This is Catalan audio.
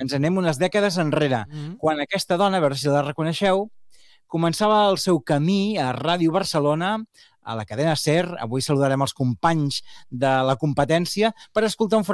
Ens anem unes dècades enrere, quan aquesta dona, a veure si la reconeixeu, començava el seu camí a Ràdio Barcelona, a la cadena SER. Avui saludarem els companys de la competència per escoltar un